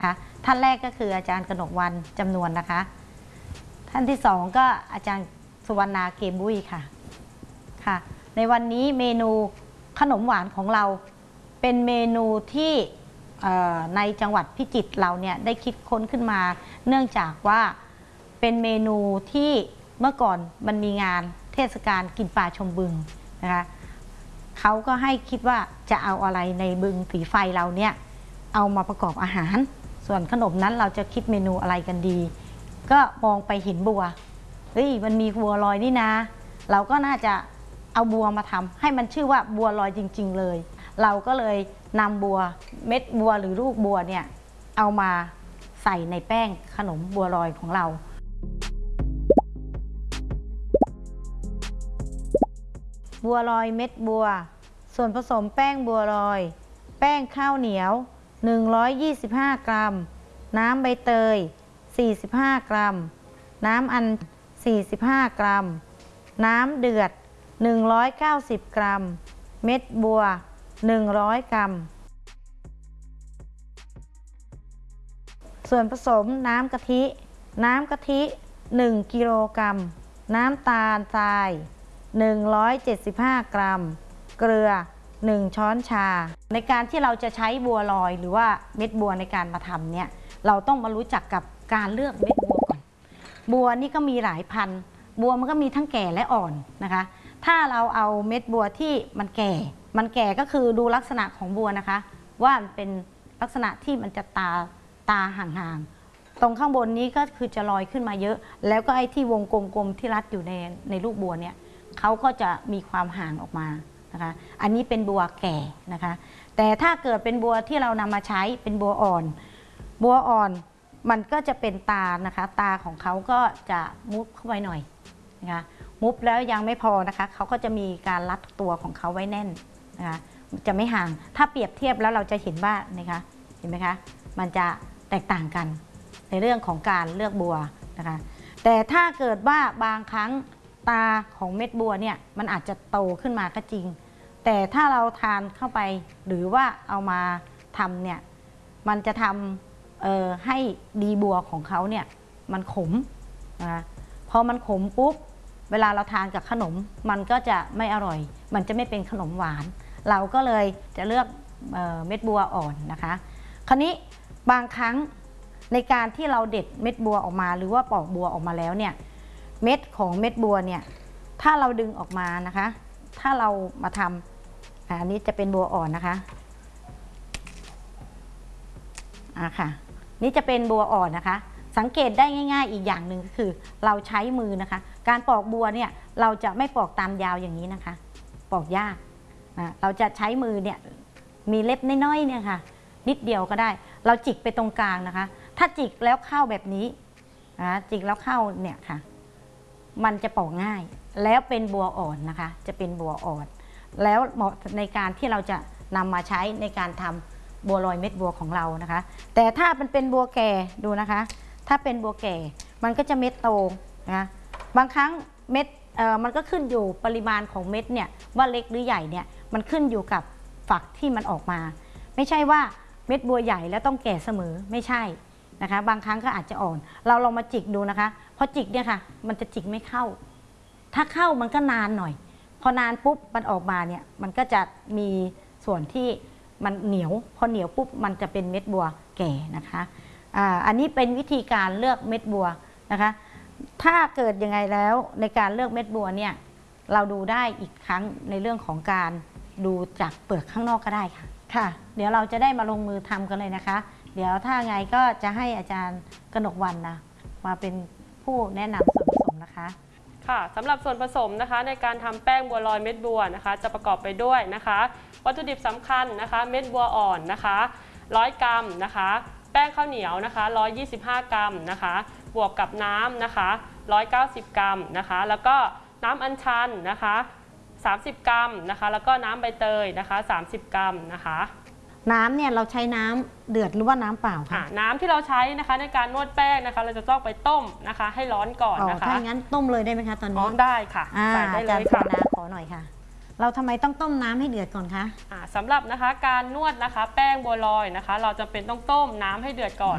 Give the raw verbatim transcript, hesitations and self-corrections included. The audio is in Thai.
คะท่านแรกก็คืออาจารย์กนกวรรณจำนวนนะคะท่านที่สองก็อาจารย์สุวรรณาเกมบุ้ยค่ะค่ะในวันนี้เมนูขนมหวานของเราเป็นเมนูที่ในจังหวัดพิจิตรเราเนี่ยได้คิดค้นขึ้นมาเนื่องจากว่าเป็นเมนูที่เมื่อก่อนมันมีงานเทศกาลกินปลาชมบึงนะคะเขาก็ให้คิดว่าจะเอาอะไรในบึงสีไฟเราเนี่ยเอามาประกอบอาหารส่วนขนมนั้นเราจะคิดเมนูอะไรกันดีก็มองไปเห็นบัวเฮ้ยมันมีบัวลอยนี่นะเราก็น่าจะเอาบัวมาทำให้มันชื่อว่าบัวลอยจริงๆเลยเราก็เลยนำบัวเม็ดบัวหรือลูกบัวเนี่ยเอามาใส่ในแป้งขนมบัวลอยของเราบัวลอยเม็ดบัวส่วนผสมแป้งบัวลอยแป้งข้าวเหนียวหนึ่งร้อยยี่สิบห้ากรัมน้ำใบเตยสี่สิบห้ากรัมน้ำอัญสี่สิบห้ากรัมน้ำเดือดหนึ่งร้อยเก้าสิบกรัมเม็ดบัวหนึ่งร้อยกรัมส่วนผสมน้ำกะทิน้ำกะทิหนึ่งกิโลกรัมน้ำตาลทรายหนึ่งร้อยเจ็ดสิบห้ากรัมเกลือหนึ่งช้อนชาในการที่เราจะใช้บัวลอยหรือว่าเม็ดบัวในการมาทำเนี่ยเราต้องมารู้จักกับการเลือกเม็ดบัวก่อนบัวนี่ก็มีหลายพันธุ์บัวมันก็มีทั้งแก่และอ่อนนะคะถ้าเราเอาเม็ดบัวที่มันแก่มันแก่ก็คือดูลักษณะของบัวนะคะว่ามันเป็นลักษณะที่มันจะตาตาห่างๆตรงข้างบนนี้ก็คือจะลอยขึ้นมาเยอะแล้วก็ไอ้ที่วงกลมๆที่รัดอยู่ในในลูกบัวเนี่ยเขาก็จะมีความห่างออกมานะคะอันนี้เป็นบัวแก่นะคะแต่ถ้าเกิดเป็นบัวที่เรานำมาใช้เป็นบัวอ่อนบัวอ่อนมันก็จะเป็นตานะคะตาของเขาก็จะมุบเข้าไปหน่อยนะคะมุบแล้วยังไม่พอนะคะเขาก็จะมีการรัดตัวของเขาไว้แน่นนะคะจะไม่ห่างถ้าเปรียบเทียบแล้วเราจะเห็นว่านะคะเห็นไหมคะมันจะแตกต่างกันในเรื่องของการเลือกบัวนะคะแต่ถ้าเกิดว่าบางครั้งตาของเม็ดบัวเนี่ยมันอาจจะโตขึ้นมาก็จริงแต่ถ้าเราทานเข้าไปหรือว่าเอามาทำเนี่ยมันจะทำเอ่อให้ดีบัวของเขาเนี่ยมันขมนะคะพอมันขมปุ๊บเวลาเราทานกับขนมมันก็จะไม่อร่อยมันจะไม่เป็นขนมหวานเราก็เลยจะเลือกเอ่อเม็ดบัวอ่อนนะคะคราวนี้บางครั้งในการที่เราเด็ดเม็ดบัวออกมาหรือว่าปอกบัวออกมาแล้วเนี่ยเม็ดของเม็ดบัวเนี่ยถ้าเราดึงออกมานะคะถ้าเรามาทำอันนี้จะเป็นบัวอ่อนนะคะอ่ะค่ะนี่จะเป็นบัวอ่อนนะคะสังเกตได้ง่ายๆอีกอย่างหนึ่งก็คือเราใช้มือนะคะการปอกบัวเนี่ยเราจะไม่ปอกตามยาวอย่างนี้นะคะปอกยากนะเราจะใช้มือเนี่ยมีเล็บน้อยๆเนี่ยค่ะนิดเดียวก็ได้เราจิกไปตรงกลางนะคะถ้าจิกแล้วเข้าแบบนี้นะจิกแล้วเข้าเนี่ยค่ะมันจะปอกง่ายแล้วเป็นบัวอ่อนนะคะจะเป็นบัวอ่อนแล้วเหมาะในการที่เราจะนำมาใช้ในการทำบัวลอยเม็ดบัวของเรานะคะแต่ถ้ามันเป็นบัวแก่ดูนะคะถ้าเป็นบัวแก่มันก็จะเม็ดโตนะบางครั้งเม็ดเอ่อมันก็ขึ้นอยู่ปริมาณของเม็ดเนี่ยว่าเล็กหรือใหญ่เนี่ยมันขึ้นอยู่กับฝักที่มันออกมาไม่ใช่ว่าเม็ดบัวใหญ่แล้วต้องแก่เสมอไม่ใช่นะคะบางครั้งก็อาจจะอ่อนเราลองมาจิกดูนะคะพอจิกเนี่ยค่ะมันจะจิกไม่เข้าถ้าเข้ามันก็นานหน่อยพอนานปุ๊บมันออกมาเนี่ยมันก็จะมีส่วนที่มันเหนียวพอเหนียวปุ๊บมันจะเป็นเม็ดบัวแก่นะคะอ่าอันนี้เป็นวิธีการเลือกเม็ดบัวนะคะถ้าเกิดยังไงแล้วในการเลือกเม็ดบัวเนี่ยเราดูได้อีกครั้งในเรื่องของการดูจากเปลือกข้างนอกก็ได้ค่ะค่ะเดี๋ยวเราจะได้มาลงมือทำกันเลยนะคะเดี๋ยวถ้าไงก็จะให้อาจารย์กนกวรรณนะมาเป็นผู้แนะนำส่วนผสมนะคะค่ะสำหรับส่วนผสมนะคะในการทำแป้งบัวลอยเม็ดบัวนะคะจะประกอบไปด้วยนะคะวัตถุดิบสำคัญนะคะเม็ดบัวอ่อนนะคะร้อยกรัมนะคะแป้งข้าวเหนียวนะคะหนึ่งร้อยยี่สิบห้ากรัมนะคะบวกกับน้ำนะคะหนึ่งร้อยเก้าสิบกรัมนะคะแล้วก็น้ำอัญชันนะคะสามสิบกรัมนะคะแล้วก็น้ำใบเตยนะคะสามสิบกรัมนะคะน้ำเนี่ยเราใช้น้ำเดือดหรือว่าน้ำเปล่าคะน้ำที่เราใช้นะคะในการนวดแป้งนะคะเราจะต้องไปต้มนะคะให้ร้อนก่อนนะคะถ้างั้นต้มเลยได้ไหมคะตอนนี้ได้ค่ะใส่ได้เลยค่ะอาจารย์ขอหน่อยค่ะเราทำไมต้องต้มน้ำให้เดือดก่อนคะสำหรับนะคะการนวดนะคะแป้งบัวลอยนะคะเราจะเป็นต้องต้มน้ำให้เดือดก่อน